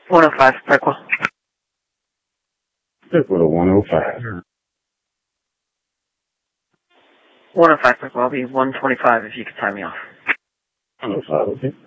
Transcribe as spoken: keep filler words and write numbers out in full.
one oh five, Prequel. Stick with a one oh five. one oh five, Prequel. I'll be one twenty-five if you could time me off. one oh five, okay.